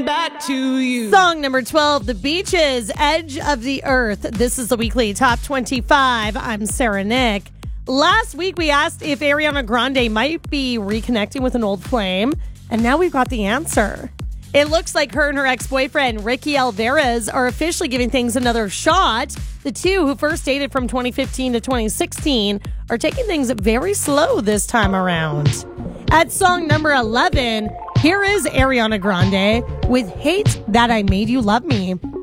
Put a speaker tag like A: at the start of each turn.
A: back to you.
B: Song number 12, The Beaches, Edge of the Earth. This is the weekly Top 25. I'm Sarah Nick. Last week, we asked if Ariana Grande might be reconnecting with an old flame, and now we've got the answer. It looks like her and her ex-boyfriend, Ricky Alvarez, are officially giving things another shot. The two, who first dated from 2015 to 2016, are taking things very slow this time around. At song number 11, here is Ariana Grande with Hate That I Made You Love Me.